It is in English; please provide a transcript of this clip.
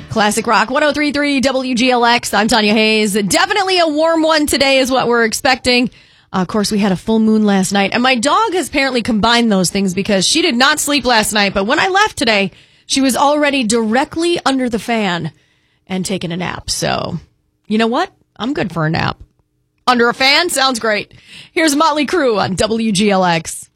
Classic Rock 103.3 WGLX. I'm Tanya Hayes. Definitely a warm one today is what we're expecting. Of course, we had a full moon last night, and my dog has apparently combined those things because she did not sleep last night. But when I left today, she was already directly under the fan and taking a nap. So, you know what? I'm good for a nap. Under a fan? Sounds great. Here's Motley Crue on WGLX.